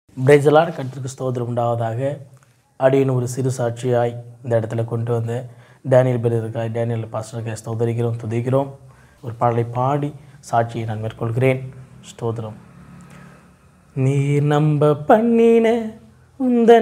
பிரைசலான கர்த்தருக்கு ஸ்தோத்திரம் உண்டாவதாக. அடியின் ஒரு சிறு சாட்சியாய் இந்த இடத்துல கொண்டு வந்து டேனியல் பிரதருக்காய், டேனியல் பாஸ்டருக்காய் ஸ்தோதரிக்கிறோம், துதிக்கிறோம். ஒரு பாடலை பாடி சாட்சியை நான் மேற்கொள்கிறேன். ஸ்தோத்திரம். நீர் நம்ப பண்ணின உந்த